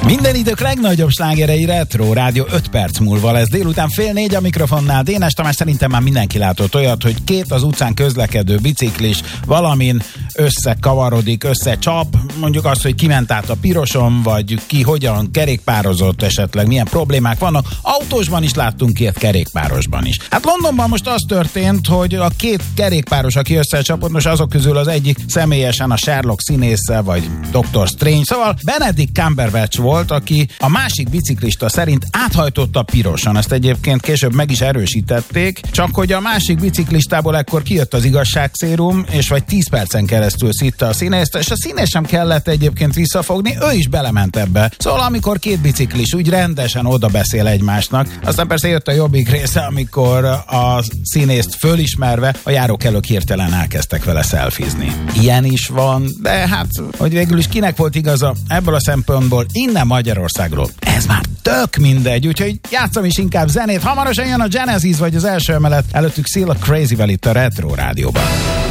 Minden idők legnagyobb slágerei Retro Rádió 5 perc múlva lesz. Délután 3:30 a mikrofonnál Dénes Tamás. Szerintem már mindenki látott olyat, hogy két az utcán közlekedő biciklis valamin összekavarodik, összecsap, mondjuk azt, hogy kiment át a piroson, vagy ki hogyan kerékpározott, esetleg milyen problémák vannak. Autósban is láttunk ilyet, kerékpárosban is. Hát Londonban most az történt, hogy a két kerékpáros, aki összecsapott, most azok közül az egyik személyesen a Sherlock színésze, vagy Dr. Strange, szóval Benedict Cumberbatch volt, aki a másik biciklista szerint áthajtotta pirosan. Ezt egyébként később meg is erősítették, csak hogy a másik biciklistából ekkor kijött az igazságszérum, és vagy 10 percen keresztül szitta a színészt, és a színész sem kellett egyébként visszafogni, ő is belement ebbe. Szóval amikor két biciklis úgy rendesen oda beszél egymásnak, aztán persze jött a jobbik része, amikor a színészt fölismerve a járókelők hirtelen elkezdtek vele szelfizni. Ilyen is van, de hát, hogy végül is kinek volt igaza, ebből a szempontból innen Magyarországról ez már tök mindegy, úgyhogy játszom is inkább zenét. Hamarosan jön a Genesis, vagy az első emelet, előttük Still Crazy-vel itt a Retro Rádióban.